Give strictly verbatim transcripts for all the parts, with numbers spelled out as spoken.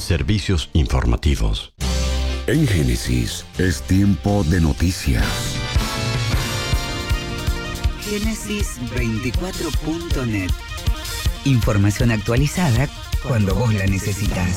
servicios informativos. En Génesis es tiempo de noticias. Génesis veinticuatro punto net. Información actualizada cuando vos la necesitas.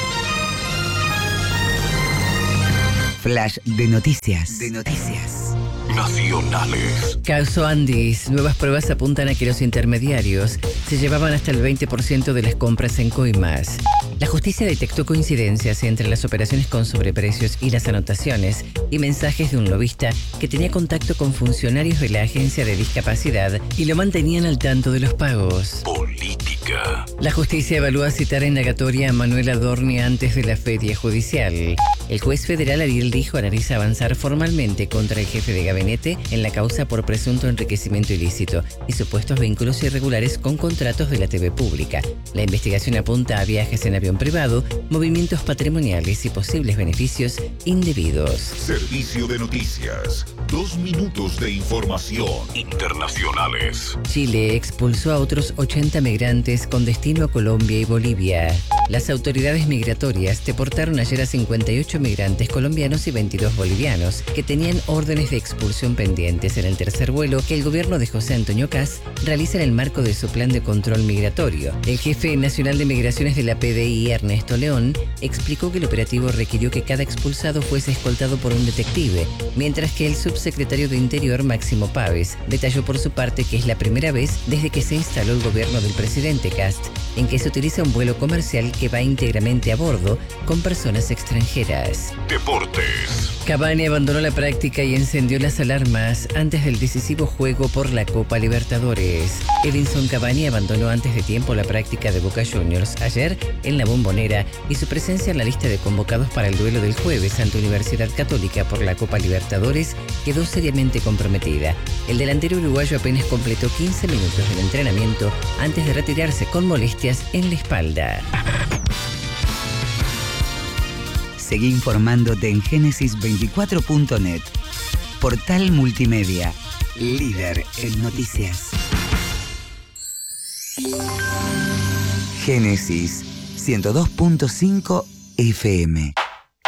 Flash de noticias. De noticias. Nacionales. Caso Andis. Nuevas pruebas apuntan a que los intermediarios se llevaban hasta el veinte por ciento de las compras en Coimas. La justicia detectó coincidencias entre las operaciones con sobreprecios y las anotaciones y mensajes de un lobista que tenía contacto con funcionarios de la Agencia de Discapacidad y lo mantenían al tanto de los pagos. Política. La justicia evalúa citar indagatoria a Manuel Adorni antes de la feria judicial. El juez federal Ariel Rijo analiza avanzar formalmente contra el jefe de gabinete en la causa por presunto enriquecimiento ilícito y supuestos vínculos irregulares con contratos de la T V pública. La investigación apunta a viajes en avión privado, movimientos patrimoniales y posibles beneficios indebidos. Servicio de noticias. Dos minutos de información. Internacionales. Chile expulsó a otros ochenta migrantes con destino a Colombia y Bolivia. Las autoridades migratorias deportaron ayer a cincuenta y ocho migrantes colombianos y veintidós bolivianos que tenían órdenes de expulsión pendientes en el tercer vuelo que el gobierno de José Antonio Kast realiza en el marco de su plan de control migratorio. El jefe nacional de migraciones de la P D I, Ernesto León, explicó que el operativo requirió que cada expulsado fuese escoltado por un detective, mientras que el subsecretario de Interior, Máximo Páez, detalló por su parte que es la primera vez desde que se instaló el gobierno del presidente Kast en que se utiliza un vuelo comercial que va íntegramente a bordo con personas extranjeras. Deportes. Cavani abandonó la práctica y encendió las alarmas antes del decisivo juego por la Copa Libertadores. Edinson Cavani abandonó antes de tiempo la práctica de Boca Juniors ayer en la Bombonera y su presencia en la lista de convocados para el duelo del jueves ante Universidad Católica por la Copa Libertadores quedó seriamente comprometida. El delantero uruguayo apenas completó quince minutos del entrenamiento antes de retirarse con molestias en la espalda. Seguí informándote en Génesis veinticuatro punto net. Portal multimedia, líder en noticias. Génesis ciento dos punto cinco F M.